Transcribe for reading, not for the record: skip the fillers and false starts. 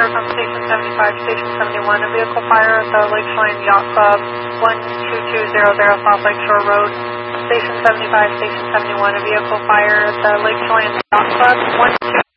service on Station 75, Station 71, a vehicle fire at the Lakeshore Yacht Club, 12200 South Lakeshore Road. Station 75, Station 71, a vehicle fire at the Lakeshore Yacht Club, 12200